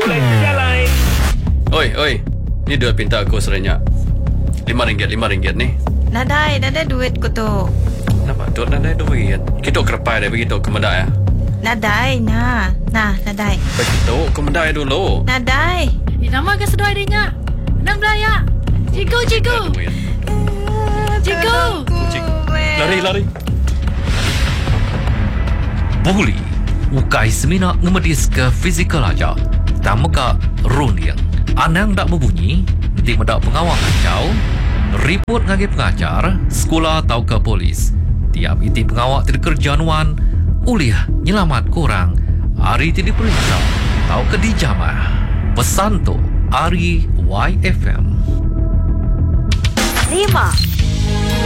Oi. Ni duit pinta aku serenyak RM5 ni. Nadai duit ko tu. Kenapa? Duit dah ada duit. Kita kerepai dah begitu ke medai ya. Nadai, nadai. Begitu ke medai dulu. Nadai. Nama ke sedoi dia. Nang belaya. Cigu. Lari. Boleh ukai semina ngemedis ke fizikal aja. Tamaka runiang. Anang tak berbunyi, nanti mendak pengawal kacau. Report ngagi pengajar, sekolah atau ke polis. Tiap iti pengawal tidak kerjaan uliah nyelamat korang. Hari tidak diperiksa, atau ke dijamah. Pesan tu, Ari YFM. 5